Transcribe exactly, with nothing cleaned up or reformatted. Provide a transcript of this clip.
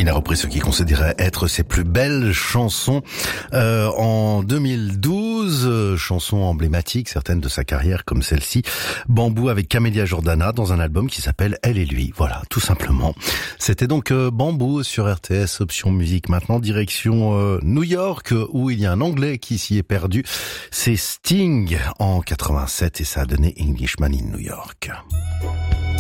Il a repris ce qu'il considérait être ses plus belles chansons euh, en deux mille douze, euh, chansons emblématiques, certaines de sa carrière comme celle-ci, Bambou avec Camélia Jordana dans un album qui s'appelle Elle et lui. Voilà, tout simplement. C'était donc euh, Bambou sur R T S Option Musique. Maintenant, direction euh, New York où il y a un Anglais qui s'y est perdu. C'est Sting en quatre-vingt-sept et ça a donné Englishman in New York.